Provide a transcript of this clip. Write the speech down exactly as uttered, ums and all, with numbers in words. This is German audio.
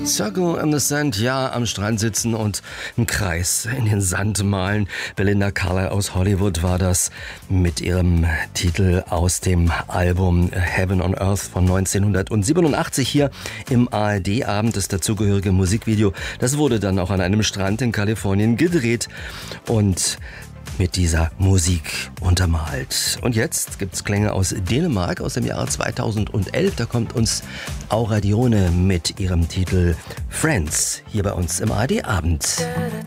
Circle in the Sand, ja, am Strand sitzen und einen Kreis in den Sand malen. Belinda Carlisle aus Hollywood war das mit ihrem Titel aus dem Album Heaven on Earth von neunzehnhundertsiebenundachtzig hier im A R D-Abend. Das dazugehörige Musikvideo, das wurde dann auch an einem Strand in Kalifornien gedreht und mit dieser Musik untermalt. Und jetzt gibt's Klänge aus Dänemark aus dem Jahre zweitausendelf. Da kommt uns Aura Dione mit ihrem Titel Friends hier bei uns im A R D-Abend.